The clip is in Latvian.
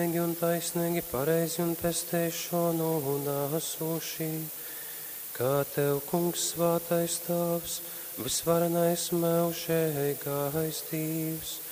un taisnīgi, pareizi un pestīšanu nāsuši, kā tev, kungs, svātais tavs, visvarenais mūžīgais Dievs,